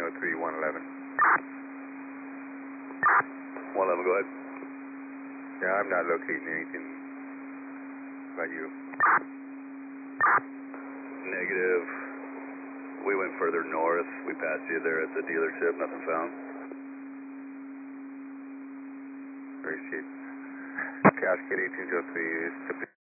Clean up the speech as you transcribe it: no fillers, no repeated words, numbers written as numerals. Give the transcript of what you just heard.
1803, 111. 111, go ahead. Yeah, I'm not locating anything about you. Negative. We went further north. We passed you there at the dealership. Nothing found. Appreciate it. Cascade 1803.